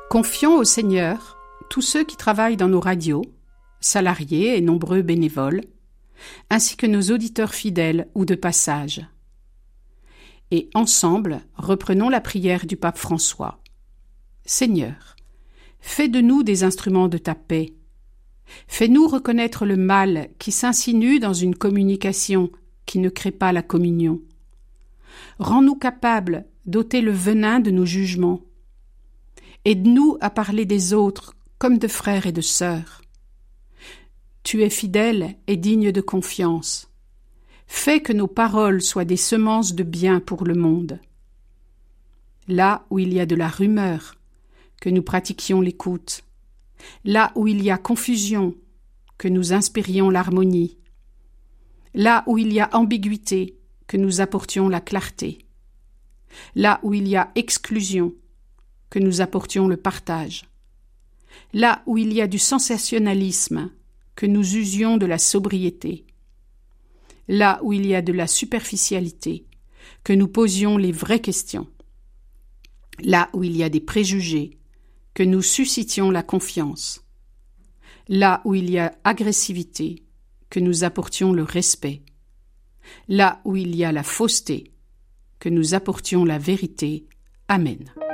Confions au Seigneur tous ceux qui travaillent dans nos radios, salariés et nombreux bénévoles, ainsi que nos auditeurs fidèles ou de passage. Et ensemble, reprenons la prière du pape François. Seigneur, fais de nous des instruments de ta paix. Fais-nous reconnaître le mal qui s'insinue dans une communication qui ne crée pas la communion. Rends-nous capables d'ôter le venin de nos jugements. Aide-nous à parler des autres comme de frères et de sœurs. Tu es fidèle et digne de confiance. Fais que nos paroles soient des semences de bien pour le monde. Là où il y a de la rumeur, que nous pratiquions l'écoute. Là où il y a confusion, que nous inspirions l'harmonie. Là où il y a ambiguïté, que nous apportions la clarté. Là où il y a exclusion, que nous apportions le partage. Là où il y a du sensationnalisme, que nous usions de la sobriété. Là où il y a de la superficialité, que nous posions les vraies questions. Là où il y a des préjugés, que nous suscitions la confiance. Là où il y a agressivité, que nous apportions le respect. Là où il y a la fausseté, que nous apportions la vérité. Amen.